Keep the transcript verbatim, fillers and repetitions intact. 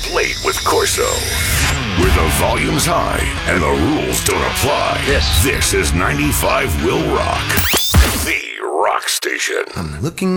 Late with Corso. Where the volume's high and the rules don't apply. This. This is ninety-five Will Rock. The rock station. I'm looking